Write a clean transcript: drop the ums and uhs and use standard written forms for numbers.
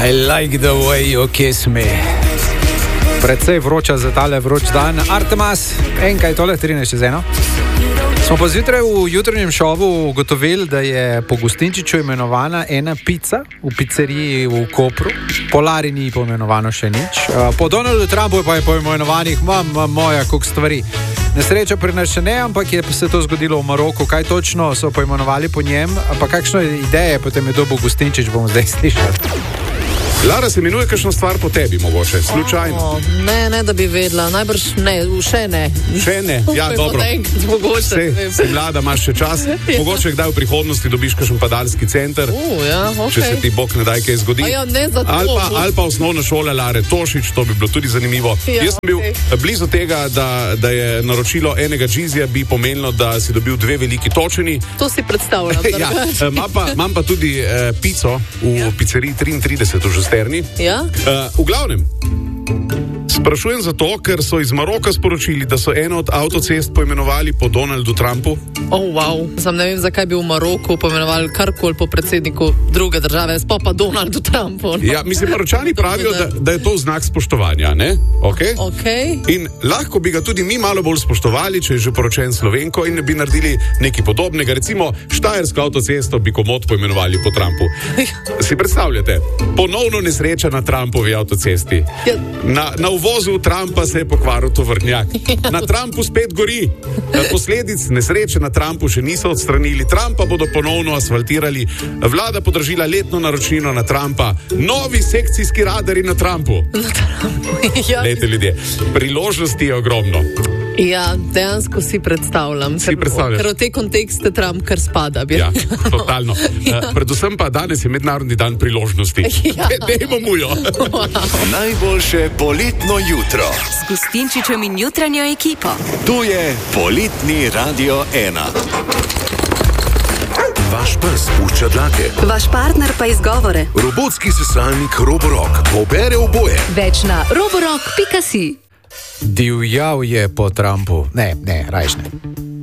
I like the way you kiss me. Predvsej vroča za tale vroč dan. Artemas, kaj je tole, 13:01? Smo pa zjutraj v jutranjem šovu ugotovili, da je po Gustinčiču imenovana ena pica v pizzeriji v Kopru. Po Lari ni poimenovano še nič. Po Donaldu Trumpu pa je poimenovanih moja koliko stvari. Nesreča pri nas še ne, ampak je se to zgodilo v Maroku. Kaj točno so poimenovali po njem, pa kakšno ideje potem je dobil Gustinčič, bomo zdaj slišali. Lara, se imenuje kakšno stvar po tebi, mogoče, slučajno? Ne, da bi vedela, najbrž ne, še ne. Še ne? Ja, dobro. Si mlada, imaš še čas. Mogoče kdaj v prihodnosti dobiš kakšen padalski center, če se ti bog ne daj kaj zgodi. Ali pa osnovna šola Lare Tošič, to bi bilo tudi zanimivo. Jaz sem bil blizu tega, da je naročilo enega džizija bi pomenilo, da si dobil 2 veliki točeni. To si predstavljam. Imam pa tudi pico v pizzeriji 33 v Žusterni. V glavnem, sprašujem zato, ker so iz Maroka sporočili, da so eno od avtocest poimenovali po Donaldu Trumpu. Sam ne vem, zakaj bi v Maroku poimenovali karkoli po predsedniku druge države, sploh pa Donaldu Trumpu. Ja, mislim, Maročani pravijo, da je to znak spoštovanja, ne? Okay. In lahko bi ga tudi mi malo bolj spoštovali, če je že poročen Slovenko in bi naredili nekaj podobnega. Recimo, Štajersko avtocesto bi komot poimenovali po Trumpu. Si predstavljate? Ponovno nesreča na Trumpovi avtocesti. Na uvozu Trumpa se je pokvaril tovornjak. Na Trumpu spet gori. Posledic nesreče na Trumpu še niso odstranili. Trumpa bodo ponovno asfaltirali. Vlada podražila letno naročnino na Trumpa. Novi sekcijski radari na Trumpu. Lejte, ljudje, priložnosti je ogromno. Ja, dejansko si predstavljam. Ker v te kontekste Trump kar spada. Ja, totalno. Predvsem pa danes je mednarodni dan priložnosti. Dajmo mu jo. Najboljše poletno jutro s Gustinčičem in jutranjo ekipo. Tu je Poletni Radio 1. Vaš pes pušča dlake. Vaš partner pa izgovore. Robotski sesalnik Roborock pobere oboje. Več na roborock.si. Divjal je po Trumpu. Ne, rajš ne.